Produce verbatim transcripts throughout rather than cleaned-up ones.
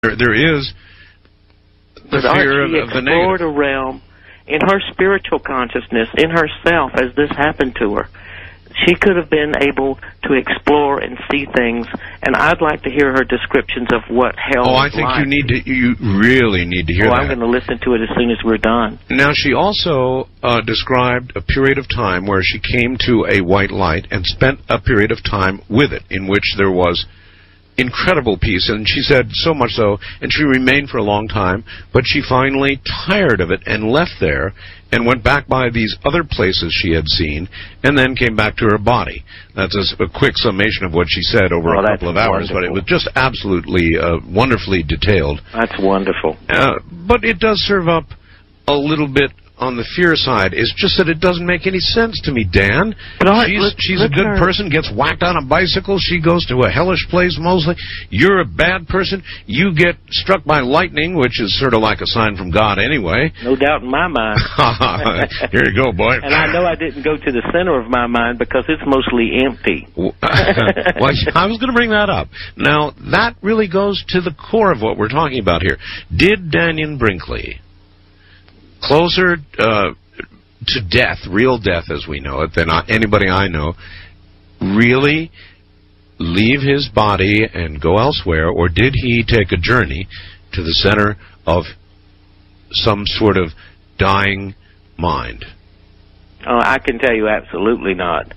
There, there is the but fear of, she of the explored negative. a realm in her spiritual consciousness, in herself, as this happened to her. She could have been able to explore and see things, and I'd like to hear her descriptions of what hell Oh, I is think like. you need to. You really need to hear oh, that. I'm going to listen to it as soon as we're done. Now, she also uh, described a period of time where she came to a white light and spent a period of time with it, in which there was incredible peace, and she said so much so, and she remained for a long time, but she finally tired of it and left there and went back by these other places she had seen, and then came back to her body. That's a, a quick summation of what she said over oh, a couple of hours, wonderful. but it was just absolutely uh, wonderfully detailed. That's wonderful. Uh, but it does serve up a little bit on the fear side. It's just that it doesn't make any sense to me, Dan. But she's look, she's look a good her. person, gets whacked on a bicycle, she goes to a hellish place mostly. You're a bad person, you get struck by lightning, which is sort of like a sign from God anyway. No doubt in my mind. Here you go, boy. And I know I didn't go to the center of my mind because it's mostly empty. Well, I was going to bring that up. Now, that really goes to the core of what we're talking about here. Did Dannion Brinkley, closer uh, to death, real death as we know it, than anybody I know, really leave his body and go elsewhere, or did he take a journey to the center of some sort of dying mind? Oh, I can tell you absolutely not.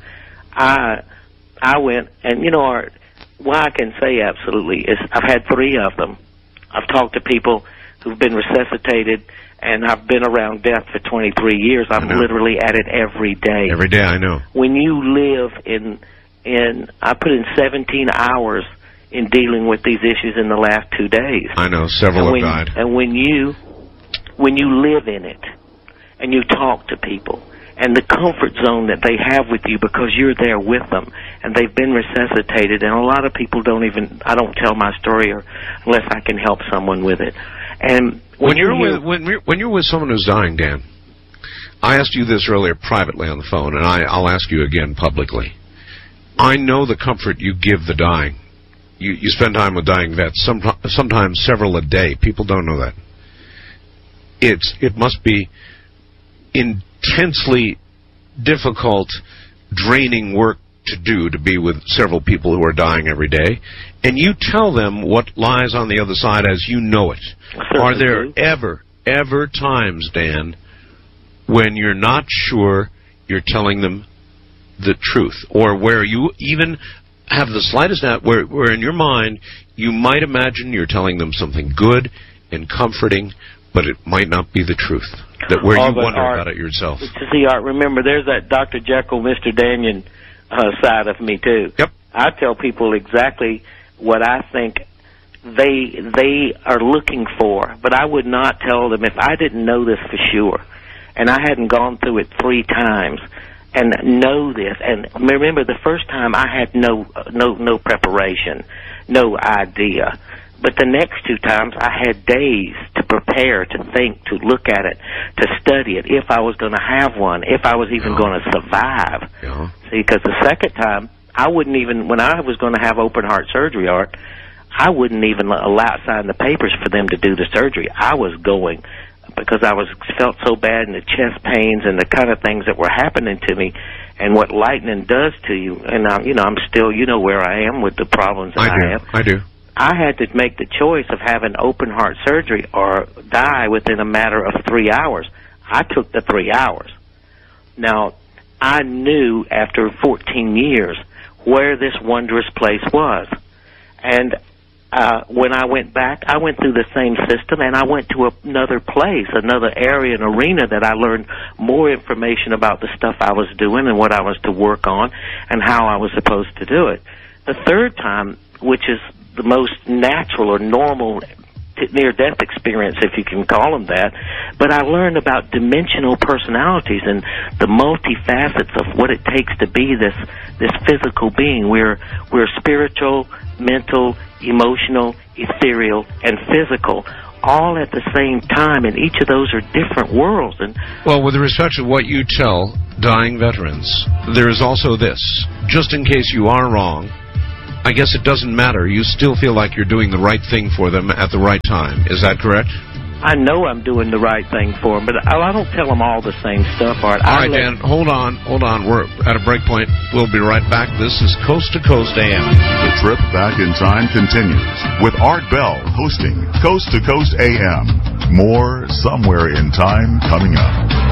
I I went, and you know, Art, why I can say absolutely is I've had three of them. I've talked to people who've been resuscitated, and I've been around death for twenty-three years. I'm literally at it every day. Every day, I know. When you live in, in I put in seventeen hours in dealing with these issues in the last two days. I know, several and when, have died. And when you, when you live in it, and you talk to people, and the comfort zone that they have with you because you're there with them, and they've been resuscitated, and a lot of people don't even, I don't tell my story or, unless I can help someone with it. And when, when you're you hear, with when you're, when you're with someone who's dying, Dan, I asked you this earlier privately on the phone, and I, I'll ask you again publicly. I know the comfort you give the dying. You, you spend time with dying vets, some, sometimes several a day. People don't know that. It's it must be intensely difficult, draining work to do to be with several people who are dying every day, and you tell them what lies on the other side as you know it. Are there do. ever, ever times, Dan, when you're not sure you're telling them the truth, or where you even have the slightest doubt, where, where in your mind you might imagine you're telling them something good and comforting, but it might not be the truth, that where oh, you wonder Art, about it yourself? See, Art, remember, there's that Doctor Jekyll, Mister Dannion uh, side of me, too. Yep. I tell people exactly what I think they they are looking for, but I would not tell them if I didn't know this for sure, and I hadn't gone through it three times and know this. And remember, the first time I had no no no preparation, no idea. But the next two times I had days to prepare, to think, to look at it, to study it, if I was going to have one, if I was even Yeah. going to survive. Yeah. See, because the second time, I wouldn't even, when I was going to have open heart surgery, Art, I wouldn't even allow sign the papers for them to do the surgery. I was going because I was felt so bad, and the chest pains and the kind of things that were happening to me, and what lightning does to you. And I, you know, I'm still, you know, where I am with the problems that I do. I have. I do. I had to make the choice of having open heart surgery or die within a matter of three hours. I took the three hours. Now, I knew after fourteen years where this wondrous place was. And uh, when I went back, I went through the same system, and I went to another place, another area and arena that I learned more information about the stuff I was doing and what I was to work on and how I was supposed to do it. The third time, which is the most natural or normal near-death experience, if you can call them that, but I learned about dimensional personalities and the multifacets of what it takes to be this this physical being. We're we're spiritual, mental, emotional, ethereal, and physical, all at the same time, and each of those are different worlds. And well, with respect to what you tell dying veterans, there is also this. Just in case you are wrong, I guess it doesn't matter. You still feel like you're doing the right thing for them at the right time. Is that correct? I know I'm doing the right thing for them, but I, I don't tell them all the same stuff, Art. All I right, let, Dan, hold on, hold on. We're at a break point. We'll be right back. This is Coast to Coast A M. The trip back in time continues with Art Bell hosting Coast to Coast A M. More Somewhere in Time coming up.